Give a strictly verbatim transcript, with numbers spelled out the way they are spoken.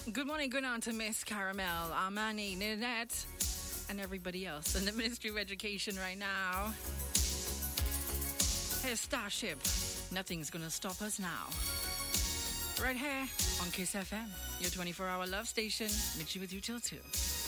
Good morning, good on to Miss Caramel, Armani, Ninette, and everybody else in the Ministry of Education right now. Here's Starship. Nothing's gonna stop us now. Right here on Kiss F M, your twenty-four hour love station. Meet you with you till two.